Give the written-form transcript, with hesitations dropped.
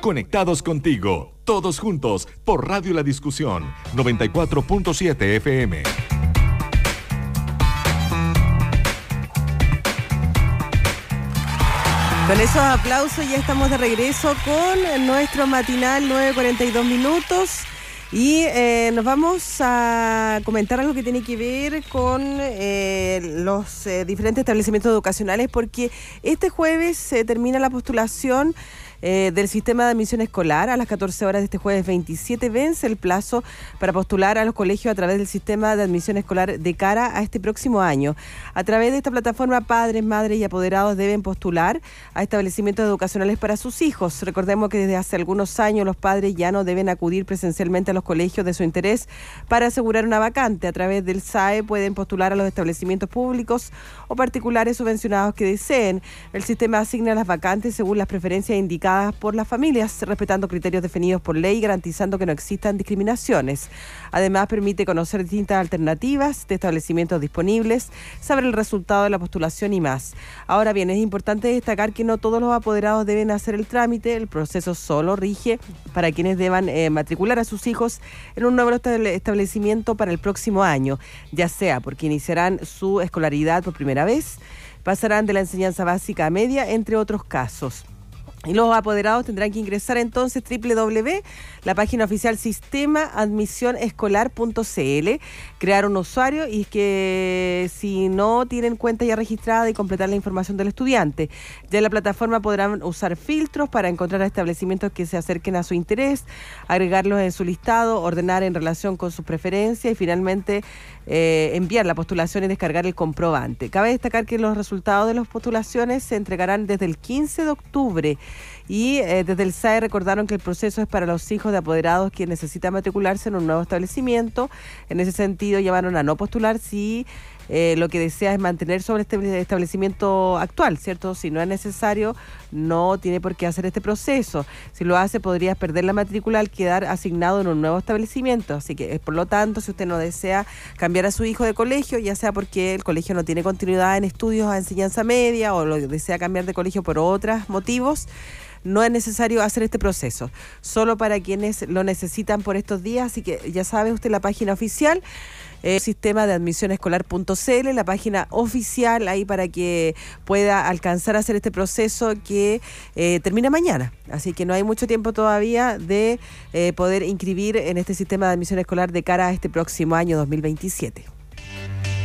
conectados contigo, todos juntos, por Radio La Discusión, 94.7 FM. Con esos aplausos ya estamos de regreso con nuestro matinal 9:42 minutos y nos vamos a comentar algo que tiene que ver con los diferentes establecimientos educacionales, porque este jueves se termina la postulación del sistema de admisión escolar. A las 14 horas de este jueves 27 vence el plazo para postular a los colegios a través del sistema de admisión escolar de cara a este próximo año. A través de esta plataforma, padres, madres y apoderados deben postular a establecimientos educacionales para sus hijos. Recordemos que desde hace algunos años los padres ya no deben acudir presencialmente a los colegios de su interés para asegurar una vacante. A través del SAE pueden postular a los establecimientos públicos o particulares subvencionados que deseen. El sistema asigna las vacantes según las preferencias indicadas por las familias, respetando criterios definidos por ley y garantizando que no existan discriminaciones. Además, permite conocer distintas alternativas de establecimientos disponibles, saber el resultado de la postulación y más. Ahora bien, es importante destacar que no todos los apoderados deben hacer el trámite. El proceso solo rige para quienes deban matricular a sus hijos en un nuevo establecimiento para el próximo año, ya sea porque iniciarán su escolaridad por primera vez, pasarán de la enseñanza básica a media, entre otros casos. Y los apoderados tendrán que ingresar entonces la página oficial sistemaadmisionescolar.cl, crear un usuario y que si no tienen cuenta ya registrada y completar la información del estudiante. Ya en la plataforma podrán usar filtros para encontrar establecimientos que se acerquen a su interés, agregarlos en su listado, ordenar en relación con sus preferencias y finalmente enviar la postulación y descargar el comprobante. Cabe destacar que los resultados de las postulaciones se entregarán desde el 15 de octubre. Y desde el SAE recordaron que el proceso es para los hijos de apoderados que necesitan matricularse en un nuevo establecimiento. En ese sentido, llamaron a no postular si lo que desea es mantener sobre este establecimiento actual, ¿cierto? Si no es necesario, no tiene por qué hacer este proceso. Si lo hace, podría perder la matrícula al quedar asignado en un nuevo establecimiento. Así que, por lo tanto, si usted no desea cambiar a su hijo de colegio, ya sea porque el colegio no tiene continuidad en estudios a enseñanza media o lo desea cambiar de colegio por otros motivos, no es necesario hacer este proceso, solo para quienes lo necesitan por estos días. Así que ya sabe usted la página oficial, sistema de admisión escolar.cl, la página oficial ahí para que pueda alcanzar a hacer este proceso que termina mañana. Así que no hay mucho tiempo todavía de poder inscribir en este sistema de admisión escolar de cara a este próximo año 2027.